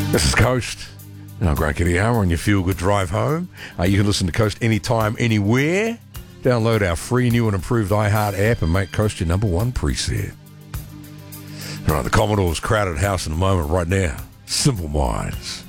This is Coast. I'm Grant Kitty Hour on your feel-good drive home. You can listen to Coast anytime, anywhere. Download our free, new and improved iHeart app and make Coast your number one preset. All right, the Commodore's crowded house in a moment right now. Simple Minds.